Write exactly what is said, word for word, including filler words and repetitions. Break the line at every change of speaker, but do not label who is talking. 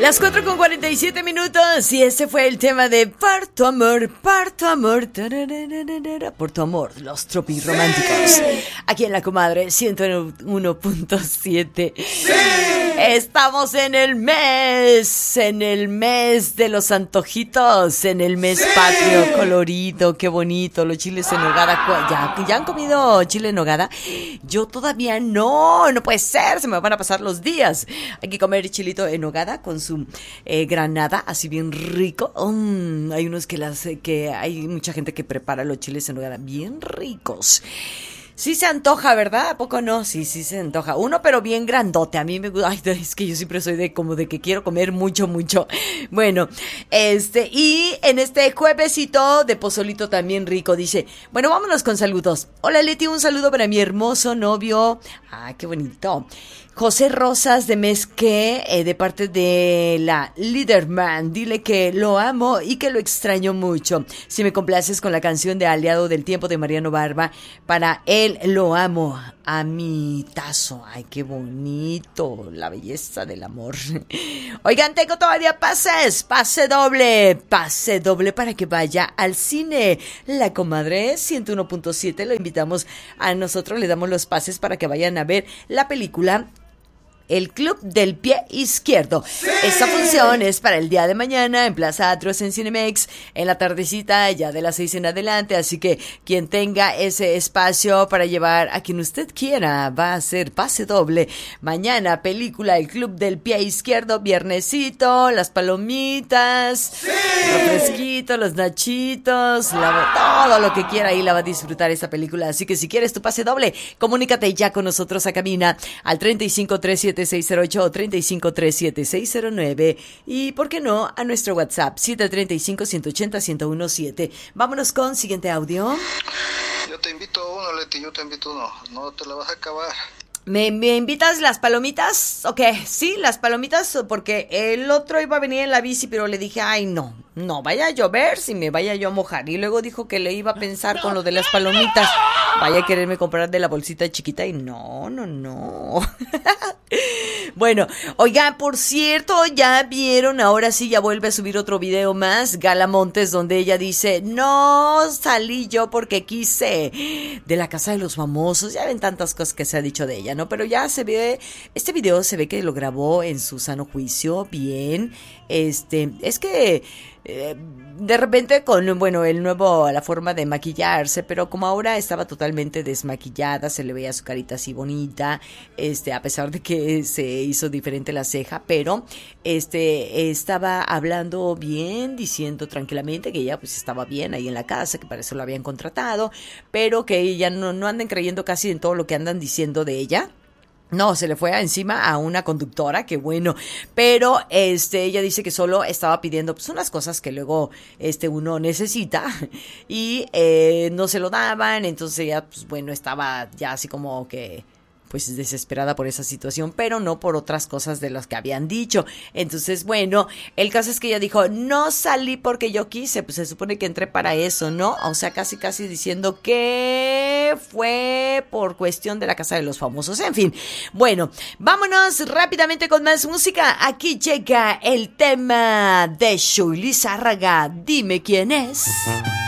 Las cuatro con cuarenta y siete minutos y ese fue el tema de Por tu amor, por tu amor, por tu amor, los tropirrománticos. Aquí en La Comadre ciento uno punto siete. ¡Sí! Estamos en el mes, en el mes de los antojitos, en el mes ¡sí! Patrio, colorido, qué bonito, los chiles en nogada. ¿Ya, ¿Ya han comido chile en nogada? Yo todavía no, no puede ser, se me van a pasar los días. Hay que comer chilito en nogada con su eh, granada, así bien rico. Um, hay unos que las, que hay mucha gente que prepara los chiles en nogada bien ricos. Sí se antoja, ¿verdad? ¿A poco no? Sí, sí se antoja. Uno, pero bien grandote. A mí me gusta. Ay, es que yo siempre soy de como de que quiero comer mucho, mucho. Bueno, este, y en este juevesito de pozolito también rico, dice, bueno, vámonos con saludos. Hola, Leti, un saludo para mi hermoso novio. Ah, qué bonito. José Rosas de Mezque, eh, de parte de la Liderman. Dile que lo amo y que lo extraño mucho. Si me complaces con la canción de Aliado del Tiempo de Mariano Barba, para él lo amo a mi tazo. Ay, qué bonito, la belleza del amor. Oigan, tengo todavía pases, pase doble, pase doble para que vaya al cine. La Comadre ciento uno punto siete, lo invitamos a nosotros, le damos los pases para que vayan a ver la película El Club del Pie Izquierdo. ¡Sí! Esta función es para el día de mañana en Plaza Atros en Cinemex, en la tardecita, ya de las seis en adelante, así que quien tenga ese espacio para llevar a quien usted quiera, va a ser pase doble. Mañana, película El Club del Pie Izquierdo, viernesito, las palomitas, ¡sí! Los fresquitos, los nachitos, la, todo lo que quiera, ahí la va a disfrutar esta película, así que si quieres tu pase doble, comunícate ya con nosotros a cabina al treinta y cinco treinta y siete seis cero ocho o treinta y cinco treinta y siete seis cero nueve y, ¿por qué no?, a nuestro WhatsApp siete treinta y cinco ciento ochenta ciento diecisiete. Vámonos con siguiente audio.
Yo te invito a uno, Leti, yo te invito a uno. No te la vas a acabar.
¿Me, ¿Me invitas las palomitas? Ok, sí, las palomitas, porque el otro iba a venir en la bici, pero le dije, ay, no, no vaya a llover, si me vaya yo a mojar. Y luego dijo que le iba a pensar con lo de las palomitas. Vaya a quererme comprar de la bolsita chiquita y no, no, no. Bueno, oiga, por cierto, ya vieron, ahora sí ya vuelve a subir otro video más, Gala Montes, donde ella dice, no salí yo porque quise, de la casa de los famosos. Ya ven tantas cosas que se ha dicho de ella, ¿no? Pero ya se ve, este video se ve que lo grabó en su sano juicio, bien. Este, es que eh, de repente con, bueno, el nuevo, la forma de maquillarse, pero como ahora estaba totalmente desmaquillada, se le veía su carita así bonita, este, a pesar de que se hizo diferente la ceja, pero este, estaba hablando bien, diciendo tranquilamente que ella pues estaba bien ahí en la casa, que para eso lo habían contratado, pero que ella no, no anden creyendo casi en todo lo que andan diciendo de ella. No, se le fue encima a una conductora, qué bueno, pero este, ella dice que solo estaba pidiendo pues unas cosas que luego este uno necesita y eh, no se lo daban, entonces ella pues bueno estaba ya así como que pues desesperada por esa situación, pero no por otras cosas de las que habían dicho. Entonces, bueno, el caso es que ella dijo, no salí porque yo quise, pues se supone que entré para eso, ¿no? O sea, casi casi diciendo que fue por cuestión de la casa de los famosos. En fin, bueno, vámonos rápidamente con más música. Aquí llega el tema de Shuly Zárraga, dime quién es.